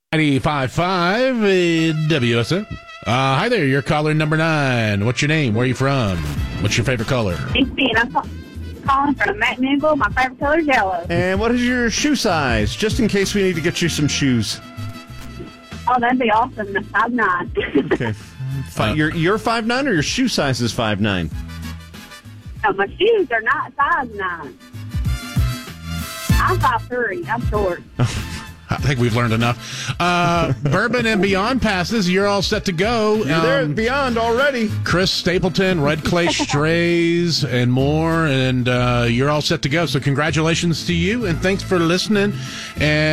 95.5 WSN. Hi there, you're caller number 9. What's your name? Where are you from? What's your favorite color? It's Ben. I'm calling from Matt Mingle. My favorite color is yellow. And what is your shoe size? Just in case we need to get you some shoes. Oh, that'd be awesome. 5'9". Okay. You're 5'9", or your shoe size is 5'9"? No, my shoes are not size 9. I'm 5'3". I'm short. I think we've learned enough. Bourbon and Beyond passes. You're all set to go. You're there at Beyond already. Chris Stapleton, Red Clay Strays, and more. And you're all set to go. So congratulations to you, and thanks for listening. And